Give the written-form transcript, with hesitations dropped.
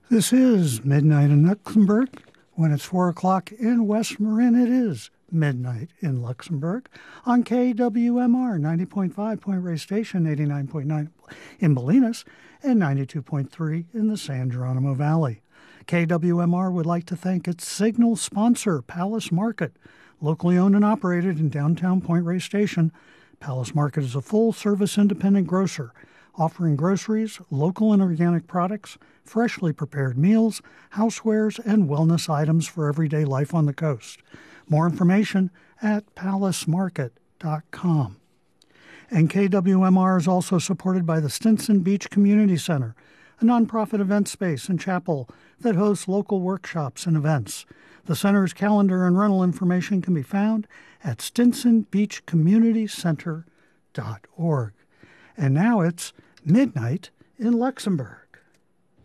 This is Midnight in Luxembourg. When it's 4 o'clock in West Marin, it is midnight in Luxembourg on KWMR 90.5 Point Reyes Station, 89.9 in Bolinas, and 92.3 in the San Geronimo Valley. KWMR would like to thank its signal sponsor, Palace Market. Locally owned and operated in downtown Point Reyes Station, Palace Market is a full-service independent grocer offering groceries, local and organic products, freshly prepared meals, housewares, and wellness items for everyday life on the coast. More information at palacemarket.com. And KWMR is also supported by the Stinson Beach Community Center, a nonprofit event space and chapel that hosts local workshops and events. The center's calendar and rental information can be found at stinsonbeachcommunitycenter.org. And now it's Midnight in Luxembourg.